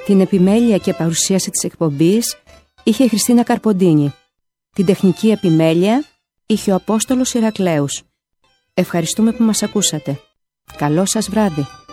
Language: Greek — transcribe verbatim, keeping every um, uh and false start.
Την επιμέλεια και παρουσίαση της εκπομπής είχε η Χριστίνα Καρποντίνη. Την τεχνική επιμέλεια είχε ο Απόστολος Ηρακλέους. Ευχαριστούμε που μας ακούσατε. Καλό σας βράδυ.